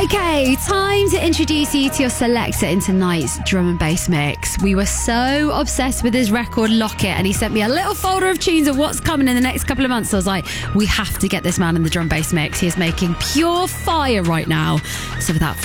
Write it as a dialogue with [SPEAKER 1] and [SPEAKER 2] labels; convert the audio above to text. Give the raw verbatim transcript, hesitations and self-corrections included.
[SPEAKER 1] Okay, time to introduce you to your selector in tonight's drum and bass mix. We were so obsessed with his record Lock It, and he sent me a little folder of tunes of what's coming in the next couple of months. So I was like, we have to get this man in the drum bass mix. He is making pure fire right now. So without